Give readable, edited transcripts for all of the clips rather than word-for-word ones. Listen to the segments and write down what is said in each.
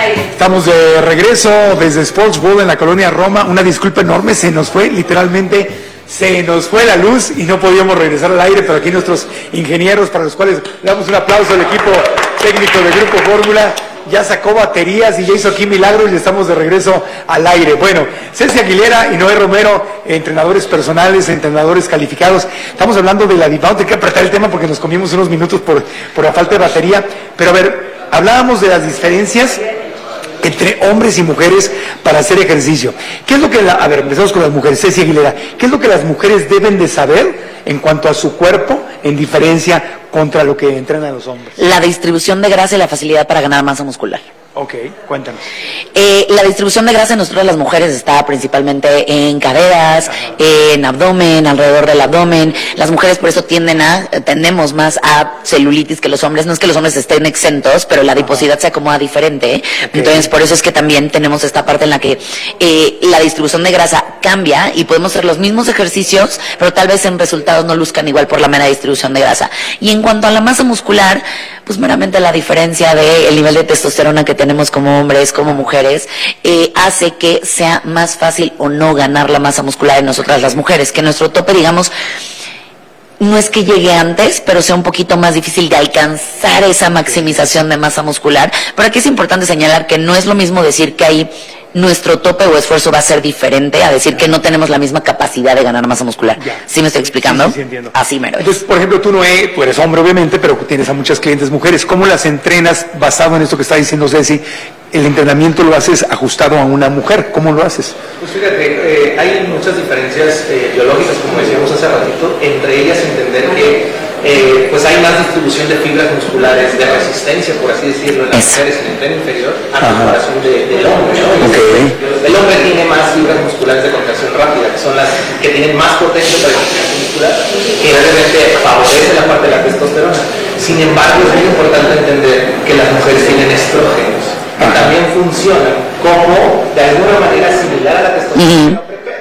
Estamos de regreso desde Sports World en la colonia Roma. Una disculpa enorme, se nos fue literalmente, se nos fue la luz y no podíamos regresar al aire, pero aquí nuestros ingenieros, para los cuales le damos un aplauso al equipo técnico del Grupo Fórmula, ya sacó baterías y ya hizo aquí milagros y estamos de regreso al aire. Bueno, Ceci Aguilera y Noé Romero, entrenadores personales, entrenadores calificados. Estamos hablando de la vamos a tener que apretar el tema porque nos comimos unos minutos por la falta de batería. Pero a ver, hablábamos de las diferencias entre hombres y mujeres para hacer ejercicio. ¿Qué es lo que a ver, empezamos con las mujeres, Ceci Aguilera. ¿Qué es lo que las mujeres deben de saber en cuanto a su cuerpo en diferencia contra lo que entrenan los hombres? La distribución de grasa y la facilidad para ganar masa muscular. Ok, cuéntanos. La distribución de grasa en nosotros las mujeres está principalmente en caderas, en abdomen, alrededor del abdomen. Las mujeres por eso tendemos más a celulitis que los hombres. No es que los hombres estén exentos, pero la adiposidad se acomoda diferente. Okay. Entonces por eso es que también tenemos esta parte en la que la distribución de grasa cambia y podemos hacer los mismos ejercicios, pero tal vez en resultados no luzcan igual por la mera distribución de grasa. Y en cuanto a la masa muscular, pues meramente la diferencia del nivel de testosterona que tenemos como hombres, como mujeres, hace que sea más fácil o no ganar la masa muscular en nosotras las mujeres, que nuestro tope, digamos, no es que llegue antes, pero sea un poquito más difícil de alcanzar esa maximización de masa muscular. Pero aquí es importante señalar que no es lo mismo decir que hay nuestro tope o esfuerzo va a ser diferente a decir que no tenemos la misma capacidad de ganar masa muscular. ¿Sí me estoy explicando? Sí, entiendo. Así mero. Entonces, por ejemplo, tú eres hombre obviamente, pero tienes a muchas clientes mujeres. ¿Cómo las entrenas basado en esto que está diciendo Ceci? ¿El entrenamiento lo haces ajustado a una mujer? ¿Cómo lo haces? Pues fíjate, hay muchas diferencias biológicas, como decíamos hace ratito, entre ellas entender que pues hay más distribución de fibras musculares de resistencia, por así decirlo, en las mujeres en el tren inferior a comparación del hombre, ¿no? Okay. El hombre tiene más fibras musculares de contracción rápida, que son las que tienen más potencia para la contracción muscular, que realmente favorece la parte de la testosterona. Sin embargo, es muy importante entender que las mujeres tienen estrógenos, que también funcionan como de alguna manera similar a la testosterona,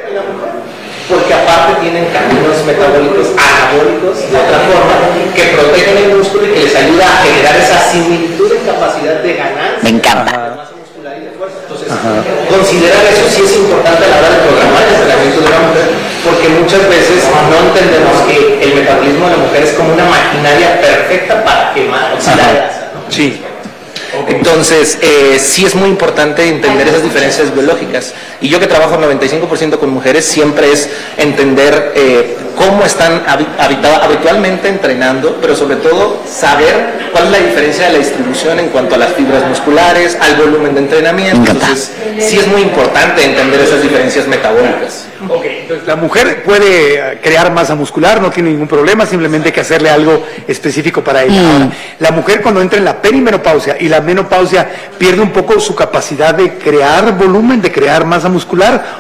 porque aparte tienen caminos metabólicos anabólicos de otra forma que protegen el músculo y que les ayuda a generar esa similitud en capacidad de ganancia. Me encanta. De masa muscular y de fuerza. Entonces, considerar eso sí es importante a la hora de programar el entrenamiento de la mujer, porque muchas veces no entendemos que el metabolismo de la mujer es como una maquinaria perfecta para quemar oxidar grasa, ¿no? Sí. Entonces, sí es muy importante entender esas diferencias biológicas. Y yo que trabajo 95% con mujeres, siempre es entender cómo están habitualmente entrenando, pero sobre todo saber cuál es la diferencia de la distribución en cuanto a las fibras musculares, al volumen de entrenamiento. Entonces, sí es muy importante entender esas diferencias metabólicas. Ok, entonces la mujer puede crear masa muscular, no tiene ningún problema, simplemente hay que hacerle algo específico para ella. Ahora, la mujer cuando entra en la perimenopausia y la menopausia pierde un poco su capacidad de crear volumen, de crear masa muscular,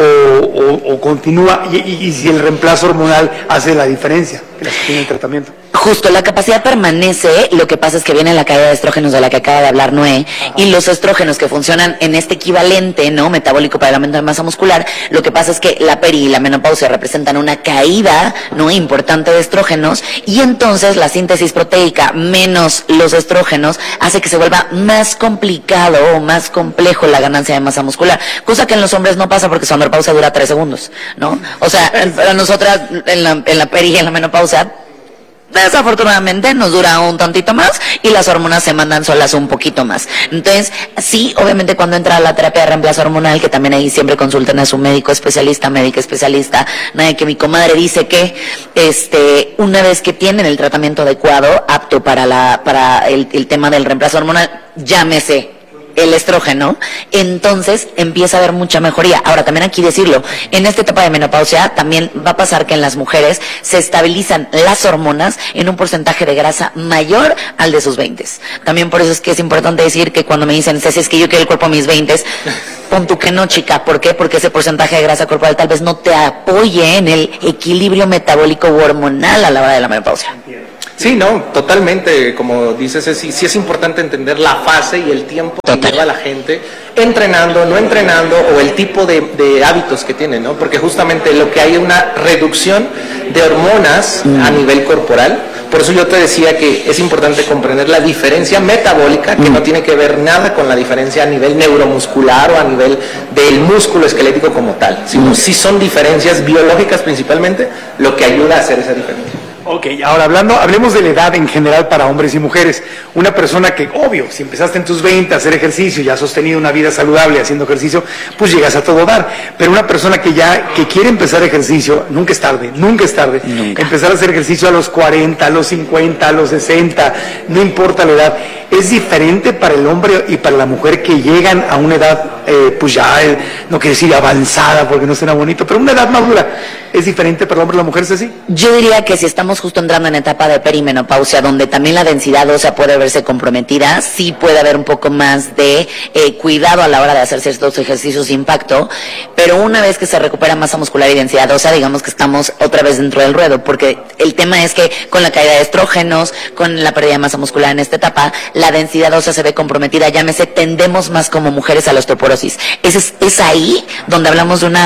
o continúa, y si el reemplazo hormonal hace la diferencia que tiene el tratamiento. Justo, la capacidad permanece, lo que pasa es que viene la caída de estrógenos de la que acaba de hablar Noé, y los estrógenos que funcionan en este equivalente, ¿no?, metabólico para el aumento de masa muscular, lo que pasa es que la peri y la menopausia representan una caída, ¿no?, importante de estrógenos, y entonces la síntesis proteica menos los estrógenos hace que se vuelva más complicado o más complejo la ganancia de masa muscular, cosa que en los hombres no pasa porque su andropausia dura 3 segundos, ¿no? O sea, para nosotras en la peri y en la menopausia desafortunadamente nos dura un tantito más y las hormonas se mandan solas un poquito más. Entonces, sí, obviamente cuando entra la terapia de reemplazo hormonal, que también ahí siempre consulten a su médico especialista, médica especialista, que mi comadre dice que una vez que tienen el tratamiento adecuado, apto para el tema del reemplazo hormonal, llámese el estrógeno, entonces empieza a haber mucha mejoría. Ahora, también aquí decirlo, en esta etapa de menopausia también va a pasar que en las mujeres se estabilizan las hormonas en un porcentaje de grasa mayor al de sus 20s. También por eso es que es importante decir que cuando me dicen, Ceci, es que yo quiero el cuerpo a mis 20s, pon tú que no, chica. ¿Por qué? Porque ese porcentaje de grasa corporal tal vez no te apoye en el equilibrio metabólico u hormonal a la hora de la menopausia. Sí, no, totalmente, como dices, sí es importante entender la fase y el tiempo que lleva la gente entrenando, no entrenando, o el tipo de hábitos que tiene, ¿no? Porque justamente lo que hay es una reducción de hormonas a nivel corporal. Por eso yo te decía que es importante comprender la diferencia metabólica, que no tiene que ver nada con la diferencia a nivel neuromuscular o a nivel del músculo esquelético como tal, sino sí son diferencias biológicas principalmente lo que ayuda a hacer esa diferencia. Ok, ahora hablemos de la edad en general para hombres y mujeres. Una persona que, obvio, si empezaste en tus 20 a hacer ejercicio y has sostenido una vida saludable haciendo ejercicio, pues llegas a todo dar. Pero una persona que quiere empezar ejercicio, nunca es tarde. Empezar a hacer ejercicio a los 40, a los 50, a los 60, no importa la edad. Es diferente para el hombre y para la mujer que llegan a una edad, pues ya, no quiero decir avanzada porque no suena bonito, pero una edad madura. ¿Es diferente para el hombre y la mujer, Ceci? Yo diría que si estamos justo entrando en etapa de perimenopausia, donde también la densidad ósea puede verse comprometida, sí puede haber un poco más de cuidado a la hora de hacer ciertos ejercicios de impacto, pero una vez que se recupera masa muscular y densidad ósea, digamos que estamos otra vez dentro del ruedo, porque el tema es que con la caída de estrógenos, con la pérdida de masa muscular en esta etapa, la densidad ósea se ve comprometida, llámese, tendemos más como mujeres a la osteoporosis. Es ahí donde hablamos de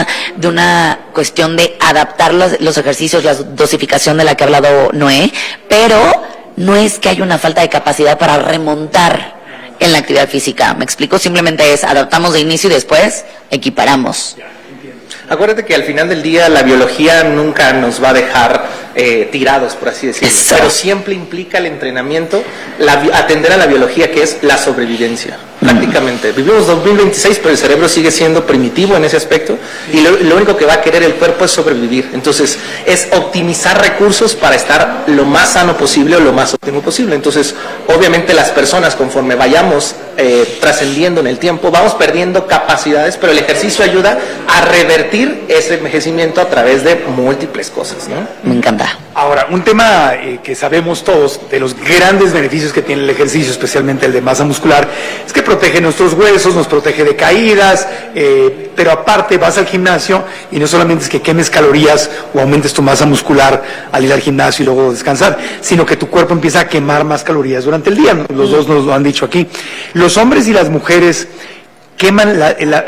una cuestión de adaptar los ejercicios, la dosificación de la que ha hablado Noé, pero no es que haya una falta de capacidad para remontar en la actividad física. ¿Me explico? Simplemente es adaptamos de inicio y después equiparamos. Acuérdate que al final del día la biología nunca nos va a dejar tirados, por así decirlo. Eso. Pero siempre implica el entrenamiento, atender a la biología, que es la sobrevivencia. Prácticamente. Vivimos 2026, pero el cerebro sigue siendo primitivo en ese aspecto y lo único que va a querer el cuerpo es sobrevivir. Entonces, es optimizar recursos para estar lo más sano posible o lo más óptimo posible. Entonces, obviamente las personas, conforme vayamos trascendiendo en el tiempo, vamos perdiendo capacidades, pero el ejercicio ayuda a revertir ese envejecimiento a través de múltiples cosas, ¿no? Me encanta. Ahora, un tema que sabemos todos de los grandes beneficios que tiene el ejercicio, especialmente el de masa muscular, es que protege nuestros huesos, nos protege de caídas, pero aparte vas al gimnasio y no solamente es que quemes calorías o aumentes tu masa muscular al ir al gimnasio y luego descansar, sino que tu cuerpo empieza a quemar más calorías durante el día. Los dos nos lo han dicho aquí. Los hombres y las mujeres queman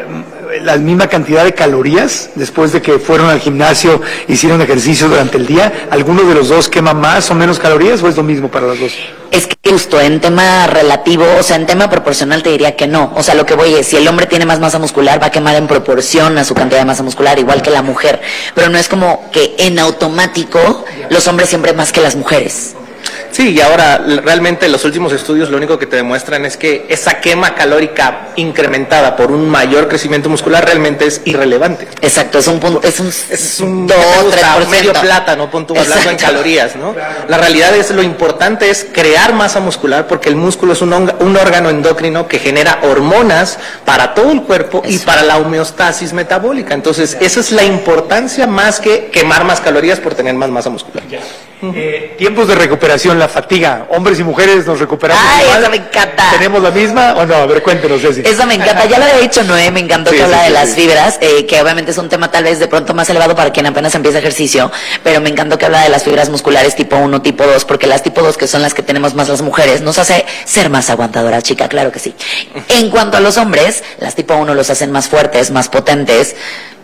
la misma cantidad de calorías después de que fueron al gimnasio, hicieron ejercicio durante el día. ¿Alguno de los dos quema más o menos calorías o es lo mismo para los dos? Es que justo en tema relativo, o sea, en tema proporcional te diría que no. O sea, lo que voy es, si el hombre tiene más masa muscular, va a quemar en proporción a su cantidad de masa muscular, igual que la mujer. Pero no es como que en automático los hombres siempre más que las mujeres. Sí, y ahora realmente los últimos estudios lo único que te demuestran es que esa quema calórica incrementada por un mayor crecimiento muscular realmente es irrelevante. Exacto, es un punto, es un 2, 3%. Medio plátano, pon tú hablando en calorías, ¿no? La realidad es, lo importante es crear masa muscular, porque el músculo es un órgano endocrino que genera hormonas para todo el cuerpo y para la homeostasis metabólica. Entonces, esa es la importancia más que quemar más calorías por tener más masa muscular. Tiempos de recuperación, la fatiga, hombres y mujeres nos recuperamos. Ay, igual. esa me encanta. ¿Tenemos la misma o no? A ver, cuéntenos, Ceci. Eso me encanta, ya lo había dicho Noé, me encantó que habla de las fibras, que obviamente es un tema tal vez de pronto más elevado para quien apenas empieza ejercicio, pero me encantó que habla de las fibras musculares tipo 1, tipo 2, porque las tipo 2, que son las que tenemos más las mujeres, nos hace ser más aguantadoras, chica, claro que sí. En cuanto a los hombres, las tipo 1 los hacen más fuertes, más potentes,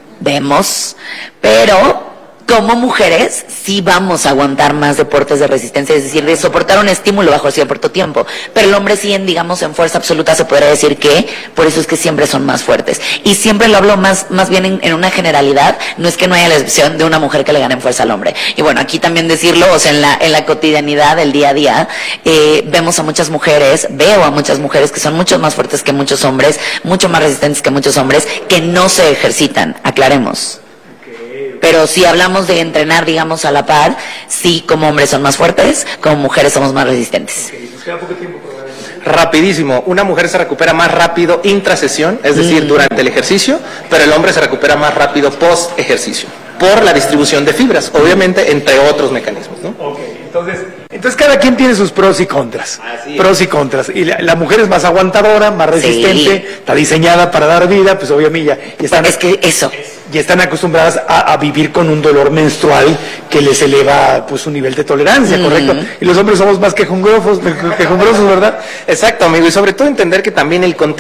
vemos, pero como mujeres sí vamos a aguantar más deportes de resistencia, es decir, de soportar un estímulo bajo cierto tiempo, pero el hombre sí en fuerza absoluta se podría decir que por eso es que siempre son más fuertes, y siempre lo hablo más bien en una generalidad, no es que no haya la excepción de una mujer que le gane en fuerza al hombre, y bueno, aquí también decirlo, o sea, en la cotidianidad del día a día, veo a muchas mujeres que son mucho más fuertes que muchos hombres, mucho más resistentes que muchos hombres, que no se ejercitan, aclaremos. Pero si hablamos de entrenar, digamos, a la par, sí, como hombres son más fuertes, como mujeres somos más resistentes. Nos queda poco tiempo, Rapidísimo, una mujer se recupera más rápido intrasesión, es decir, durante el ejercicio, pero el hombre se recupera más rápido post ejercicio, por la distribución de fibras, obviamente, entre otros mecanismos, ¿no? Ok, entonces cada quien tiene sus pros y contras. Pros y contras. Y la mujer es más aguantadora, más resistente, está diseñada para dar vida, pues obviamente ya están. Es que eso. y están acostumbradas a vivir con un dolor menstrual que les eleva pues su nivel de tolerancia, ¿correcto? Y los hombres somos más quejumbrosos, ¿verdad? Exacto, amigo, y sobre todo entender que también el contexto